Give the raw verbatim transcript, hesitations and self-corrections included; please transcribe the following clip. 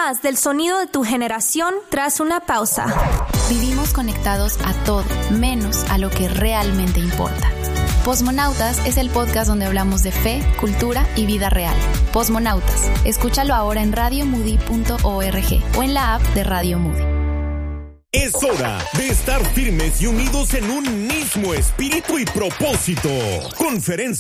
más del sonido de tu generación tras una pausa. Vivimos conectados a todo, menos a lo que realmente importa. Posmonautas es el podcast donde hablamos de fe, cultura y vida real. Posmonautas, escúchalo ahora en radio moody punto org o en la app de Radio Moody. Es hora de estar firmes y unidos en un mismo espíritu y propósito. Conferencia